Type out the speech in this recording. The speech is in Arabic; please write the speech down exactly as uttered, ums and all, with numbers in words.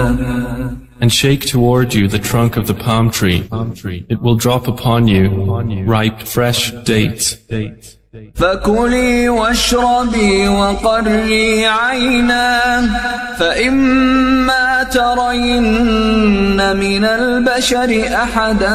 And shake toward you the trunk of the palm tree. It will drop upon you ripe, fresh dates. فكلي واشربي وقري عينا فإما ترين من البشر أحدا